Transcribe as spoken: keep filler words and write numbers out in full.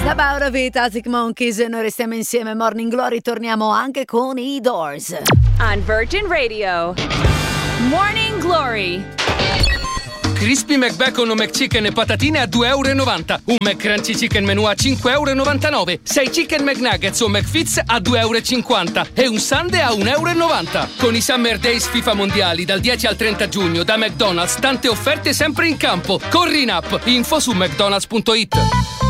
About a Beat, Arctic Monkeys, noi restiamo insieme. Morning Glory, torniamo anche con i Doors. On Virgin Radio. Morning Glory. Crispy McBacon o McChicken e patatine a due e novanta euro. Un McCrunchy Chicken Menù a cinque e novantanove euro. sei Chicken McNuggets o McFits a due e cinquanta euro. E un Sundae a un e novanta euro. Con i Summer Days FIFA Mondiali dal dieci al trenta giugno da McDonald's, tante offerte sempre in campo. Corri in app. Info su mcdonalds punto it.